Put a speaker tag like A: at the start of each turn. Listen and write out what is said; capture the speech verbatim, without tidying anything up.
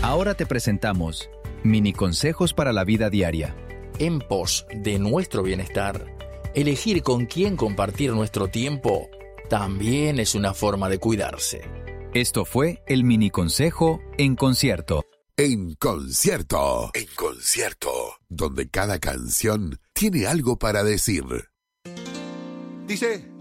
A: Ahora te presentamos mini consejos para la vida diaria.
B: En pos de nuestro bienestar, elegir con quién compartir nuestro tiempo también es una forma de cuidarse.
A: Esto fue el mini consejo en concierto.
C: En concierto, en concierto, donde cada canción tiene algo para decir.
D: Dice...